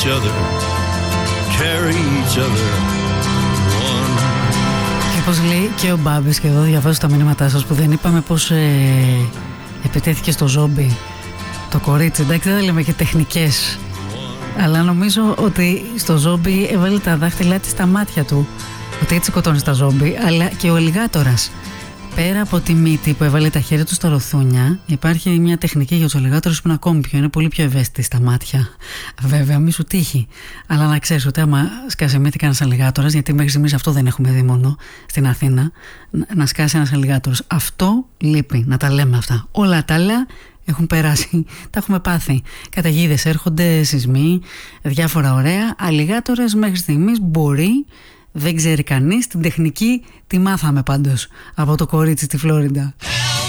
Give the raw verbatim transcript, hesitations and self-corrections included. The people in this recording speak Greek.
each other, carry each other one. Και όπως λέει και ο Μπάμπης, και εδώ διαβάζω τα μηνύματά σας που δεν είπαμε, πως ε, επιτέθηκε στο ζόμπι το κορίτσι. Εντάξει, δεν λέμε και τεχνικές, αλλά νομίζω ότι στο ζόμπι έβαλε τα δάχτυλά της στα μάτια του, ότι έτσι σκοτώνει τα ζόμπι. Αλλά και ο αλιγάτορας, πέρα από τη μύτη που έβαλε τα χέρια του στα ροθούνια, υπάρχει μια τεχνική για τους αλιγάτορες που είναι ακόμη πιο, είναι πολύ πιο ευαίσθητη στα μάτια. Βέβαια, μη σου τύχει. Αλλά να ξέρεις ότι άμα σκάσει μύτη κανένας αλιγάτορας, γιατί μέχρι στιγμής αυτό δεν έχουμε δει μόνο στην Αθήνα, να σκάσει ένας αλιγάτορας. Αυτό λείπει, να τα λέμε αυτά. Όλα τα άλλα έχουν περάσει, τα έχουμε πάθει. Καταιγίδες έρχονται, σεισμοί, διάφορα ωραία. Αλιγάτορες μέχρι στιγμής μπορεί. Δεν ξέρει κανείς, την τεχνική τη μάθαμε πάντως από το κορίτσι στη Φλόριντα.